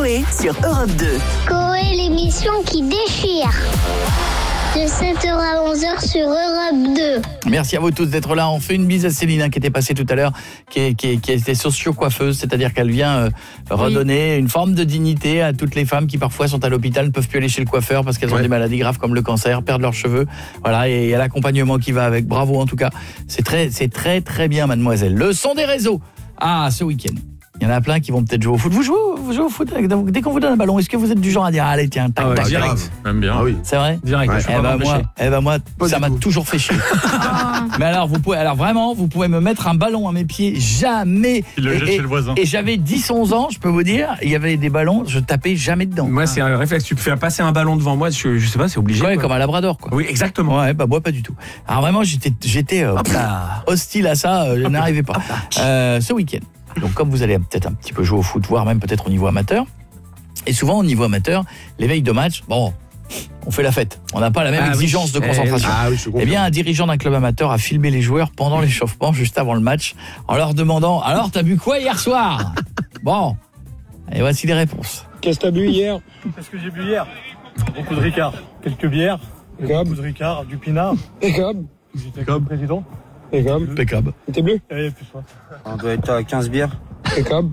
Coé sur Europe 2. Coé, l'émission qui déchire. De 7h à 11h sur Europe 2. Merci à vous tous d'être là. On fait une bise à Céline qui était passée tout à l'heure, qui était socio-coiffeuse, c'est-à-dire qu'elle vient redonner une forme de dignité à toutes les femmes qui parfois sont à l'hôpital, ne peuvent plus aller chez le coiffeur parce qu'elles ont des maladies graves comme le cancer, perdent leurs cheveux. Voilà, et il y a l'accompagnement qui va avec. Bravo en tout cas. C'est très très bien, mademoiselle. Le son des réseaux. Ah, ce week-end. Il y en a plein qui vont peut-être jouer au foot. Vous jouez au foot dès qu'on vous donne un ballon, est-ce que vous êtes du genre à dire allez tiens, tac tac direct. Même bien. Ah oui. C'est vrai? Direct. Moi ça m'a toujours fait chier. Mais alors vous pouvez me mettre un ballon à mes pieds, jamais. Il le jette chez le voisin. Et j'avais 10-11 ans, je peux vous dire, il y avait des ballons, je tapais jamais dedans. Moi c'est un réflexe, tu peux faire passer un ballon devant moi, je sais pas, c'est obligé. Ouais, comme un labrador quoi. Oui, exactement. Ouais, bah moi pas du tout. Alors vraiment j'étais hostile à ça, je n'arrivais pas. Ce week-end. Donc comme vous allez peut-être un petit peu jouer au foot, voire même peut-être au niveau amateur, et souvent au niveau amateur, les veilles de match, bon, on fait la fête. On n'a pas la même exigence de concentration. Eh bien, un dirigeant d'un club amateur a filmé les joueurs pendant l'échauffement, juste avant le match, en leur demandant « Alors, t'as bu quoi hier soir ?» Bon, et voici les réponses. Qu'est-ce que t'as bu hier? Qu'est-ce que j'ai bu hier? Beaucoup de Ricard. Quelques bières. Beaucoup de Ricard, du pinard. Pécab. J'étais comme président. Pécab. T'es bleu? Et plus soif. On doit être à 15 bières. Pécab.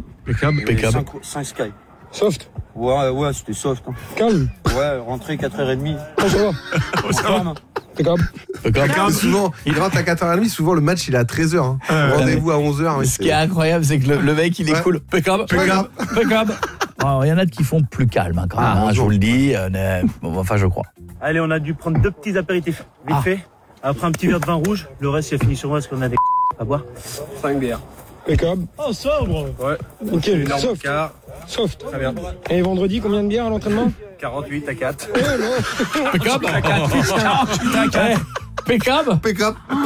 5 Sky. Soft. Ouais, c'était soft. Hein. Calme. Ouais, rentrée 4h30. Ça va. Pécab. Pécab, souvent, il rentre à 4h30, souvent le match il est à 13h. Hein. Rendez-vous à 11h. Ce qui est incroyable, c'est que le mec il est cool. Pécab. Alors, il y en a qui font plus calme quand même, je vous le dis, enfin je crois. Allez, on a dû prendre 2 petits apéritifs, vite fait. Après un petit verre de vin rouge, le reste il a fini sur moi parce qu'on a des à boire. 5 bières. Pécab. Oh, sobre. Ouais. Ok, soft. Soft. Très bien. Et vendredi, combien de bières à l'entraînement? 48 à 4. Ouais, non. Pécab. 48 à 4. Pécab.